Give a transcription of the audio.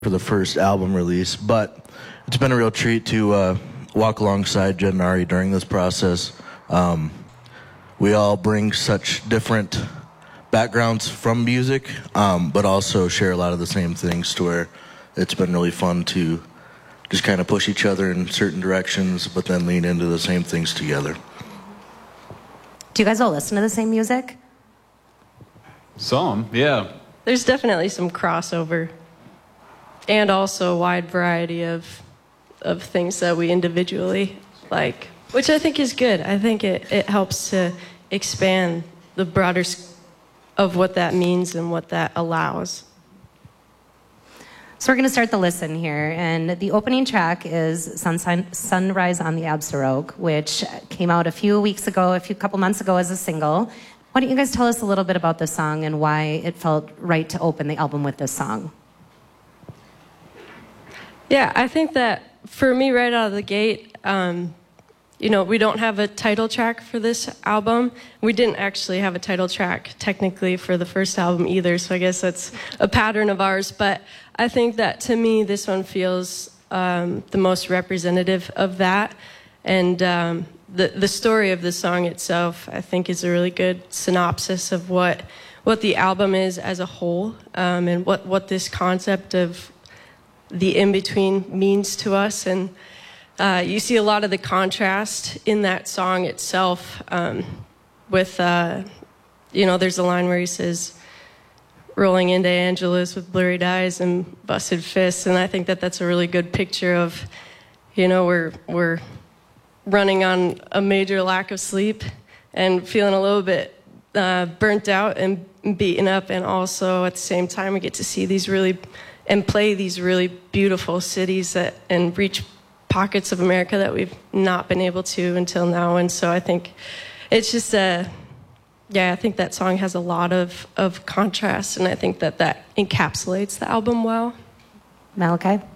for the first album release, but it's been a real treat to walk alongside Jed and Ari during this process. We all bring such different backgrounds from music, but also share a lot of the same things, to where it's been really fun to just kind of push each other in certain directions, but then lean into the same things together. Do you guys all listen to the same music? Some, yeah. There's definitely some crossover, and also a wide variety of things that we individually like, which I think is good. I think it helps to expand the broader of what that means and what that allows. So we're going to start the listen here, and the opening track is Sunrise on the Absarogue, which came out a couple months ago as a single. Why don't you guys tell us a little bit about this song and why it felt right to open the album with this song? Yeah, I think that for me, right out of the gate, we don't have a title track for this album. We didn't actually have a title track technically for the first album either, so I guess that's a pattern of ours. But I think that to me, this one feels the most representative of that. And the story of the song itself, I think, is a really good synopsis of what the album is as a whole, and what this concept of the in-between means to us. And you see a lot of the contrast in that song itself, with, there's a line where he says, rolling into Angeles with blurry eyes and busted fists. And I think that that's a really good picture of, we're running on a major lack of sleep and feeling a little bit burnt out and beaten up. And also at the same time, we get to see play these really beautiful cities and reach pockets of America that we've not been able to until now. And so I think it's just I think that song has a lot of contrast, and I think that encapsulates the album well. Malachi?